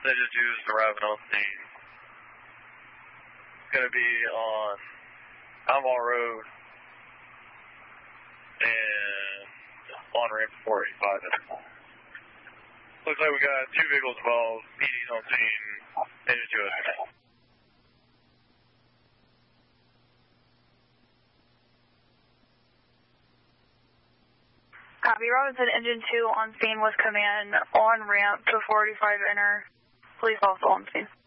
Engine 2 is arriving on scene. It's going to be on Almar Road and on ramp 485. Looks like we got 2 vehicles involved, EDs on scene, Engine 2 escort. Copy, Robinson Engine 2 on scene with command on ramp to 485 enter. Police also on scene.